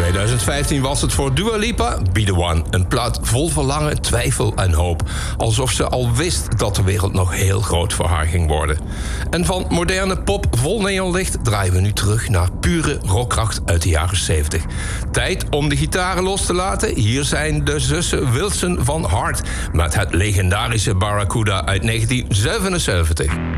2015 was het voor Dua Lipa Be The One. Een plaat vol verlangen, twijfel en hoop. Alsof ze al wist dat de wereld nog heel groot voor haar ging worden. En van moderne pop vol neonlicht draaien we nu terug naar pure rockkracht uit de jaren 70. Tijd om de gitaren los te laten. Hier zijn de zussen Wilson van Heart met het legendarische Barracuda uit 1977.